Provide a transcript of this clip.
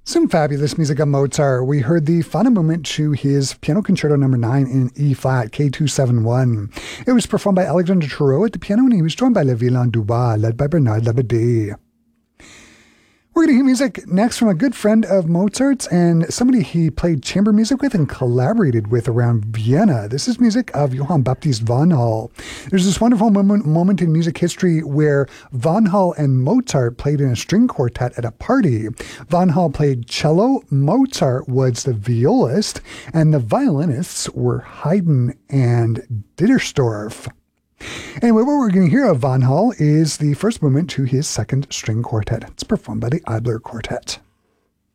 Some fabulous music of Mozart. We heard the final movement to his Piano Concerto No. 9 in E-flat, K271. It was performed by Alexandre Tarot at the piano, and he was joined by Le Violon Dubois, led by Bernard Labadie. We're going to hear music next from a good friend of Mozart's and somebody he played chamber music with and collaborated with around Vienna. This is music of Johann Baptist von Hall. There's this wonderful moment in music history where von Hall and Mozart played in a string quartet at a party. Von Hall played cello, Mozart was the violist, and the violinists were Haydn and Dittersdorf. Anyway, what we're going to hear of Von Hall is the first movement to his second string quartet. It's performed by the Adler Quartet.